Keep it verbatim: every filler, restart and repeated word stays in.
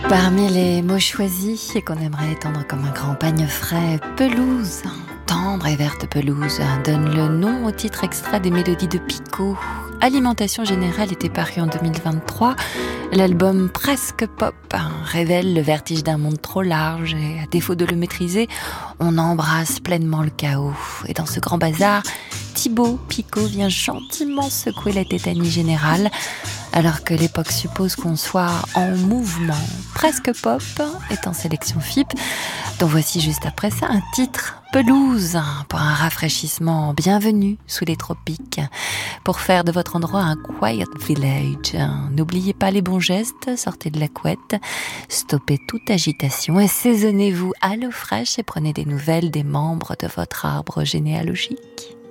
Parmi les mots choisis et qu'on aimerait étendre comme un grand pagne frais, pelouse, tendre et verte pelouse, donne le nom au titre extrait des mélodies de Pico. Alimentation Générale était paru en deux mille vingt-trois. L'album Presque Pop révèle le vertige d'un monde trop large et à défaut de le maîtriser, on embrasse pleinement le chaos. Et dans ce grand bazar, Thibaut Pico vient gentiment secouer la tétanie générale alors que l'époque suppose qu'on soit en mouvement. Presque Pop est en sélection F I P, dont voici juste après ça un titre, Pelouse, pour un rafraîchissement. Bienvenue sous les tropiques, pour faire de votre endroit un quiet village. N'oubliez pas les bons gestes, sortez de la couette, stoppez toute agitation, assaisonnez-vous à l'eau fraîche et prenez des nouvelles des membres de votre arbre généalogique.